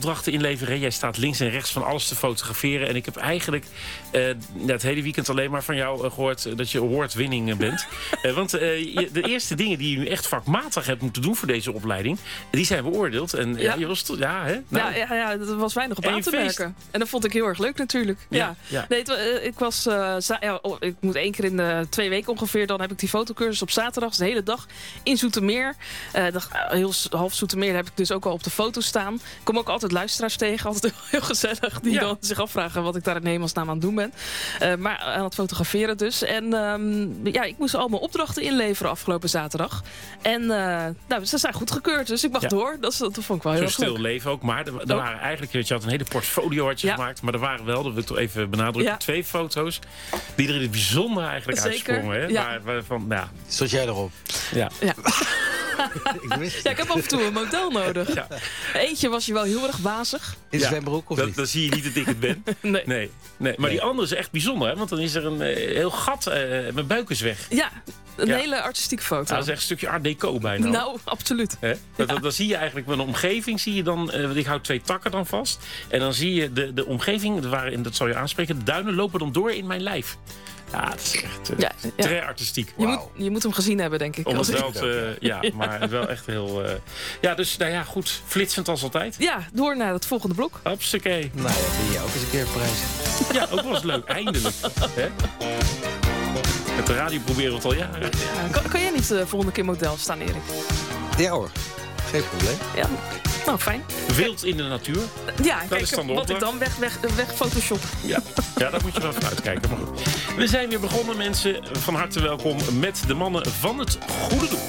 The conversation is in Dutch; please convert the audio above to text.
opdrachten inleveren. Hè? Jij staat links en rechts van alles te fotograferen. En ik heb eigenlijk het hele weekend alleen maar van jou gehoord dat je award-winning bent. Want de eerste dingen die je nu echt vakmatig hebt moeten doen voor deze opleiding, die zijn beoordeeld. En je was hè? Nou, ja, er was weinig op aan te merken. En dat vond ik heel erg leuk natuurlijk. Ja. Nee, ik was... ik moet 1 keer in de 2 weken ongeveer, dan heb ik die fotocursus op zaterdag, de hele dag, in Zoetermeer. Heel half Zoetermeer heb ik dus ook al op de foto staan. Ik kom ook altijd luisteraars tegen, altijd heel gezellig, die dan zich afvragen wat ik daar in hemelsnaam aan het doen ben. Maar aan het fotograferen dus. En ik moest al mijn opdrachten inleveren afgelopen zaterdag. En ze zijn goedgekeurd, dus ik mag door. Dat vond ik wel heel erg leuk. Stil leven ook, maar er waren eigenlijk, je had een hele portfolio gemaakt, maar er waren wel, dat wil ik toch even benadrukken, 2 foto's die er in het bijzonder eigenlijk uitsprongen. Hè? Stond jij erop? Ja. Ik heb af en toe een model nodig. Ja. Eentje was je wel heel erg wazig. In zwembroek of niet? Dan zie je niet dat ik het ben. Nee. Maar die andere is echt bijzonder, hè? Want dan is er een heel gat. Mijn buik is weg. Ja, een hele artistieke foto. Dat is echt een stukje art deco bijna. Nou, absoluut. Dan zie je eigenlijk met een omgeving, zie je dan, ik hou 2 takken dan vast. En dan zie je de omgeving, dat zal je aanspreken, de duinen lopen dan door in mijn lijf. Ja, dat is echt très artistiek. Je moet hem gezien hebben, denk ik. Om het wel maar wel echt heel... dus goed. Flitsend als altijd. Ja, door naar het volgende blok. Hupsakee. Nou ja, die je ook eens een keer prijs. Ja, ook wel eens leuk. Eindelijk. Hè? Met de radio proberen we het al jaren. Ja, kan jij niet de volgende keer model staan, Erik? Ja hoor, geen probleem. Ja, nou fijn. Wild in de natuur. Ja, dat kijk is dan wat ik dan weg Photoshop. Ja, daar moet je wel van uitkijken. Maar goed. We zijn weer begonnen, mensen. Van harte welkom met de mannen van het goede doel.